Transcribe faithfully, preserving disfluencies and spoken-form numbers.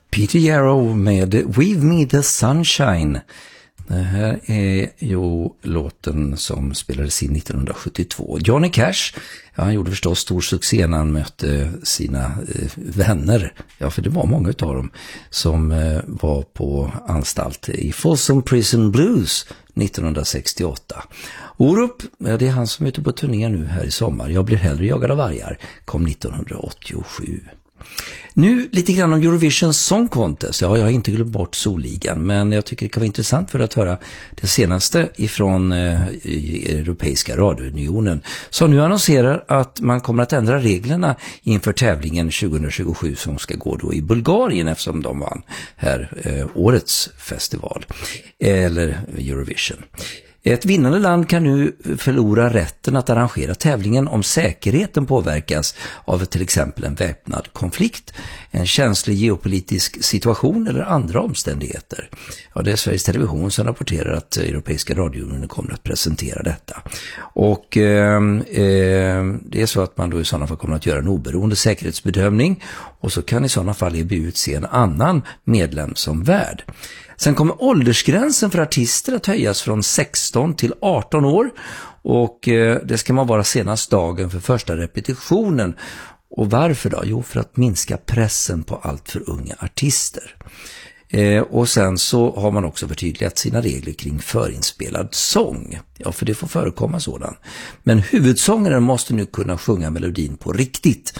Peter Yarrow med With Me the Sunshine. Det här är ju låten som spelades in nittonhundrasjuttiotvå. Johnny Cash, ja, han gjorde förstås stor succé när han mötte sina eh, vänner. Ja, för det var många av dem som eh, var på anstalt i Folsom Prison Blues nittonhundrasextioåtta. Orup, ja, det är han som är ute på turné nu här i sommar. Jag blir hellre jagad av vargar, kom nittonhundraåttiosju. Nu lite grann om Eurovision Song Contest. Ja, jag har inte glömt bort Solligan, men jag tycker det kan vara intressant för att höra det senaste ifrån eh, Europeiska radiounionen, som nu annonserar att man kommer att ändra reglerna inför tävlingen tjugohundratjugosju som ska gå då i Bulgarien, eftersom de vann här eh, årets festival eller Eurovision. Ett vinnande land kan nu förlora rätten att arrangera tävlingen om säkerheten påverkas av till exempel en väpnad konflikt, en känslig geopolitisk situation eller andra omständigheter. Ja, det är Sveriges Television som rapporterar att Europeiska radiounionen kommer att presentera detta. Och eh, eh, det är så att man då i sådana fall kommer att göra en oberoende säkerhetsbedömning, och så kan i sådana fall E B U utse en annan medlem som värd. Sen kommer åldersgränsen för artister att höjas från sexton till arton år, och eh, det ska man vara senast dagen för första repetitionen. Och varför då? Jo, för att minska pressen på allt för unga artister. Eh, och sen så har man också förtydligat sina regler kring förinspelad sång. Ja, för det får förekomma sådan. Men huvudsångaren måste nu kunna sjunga melodin på riktigt.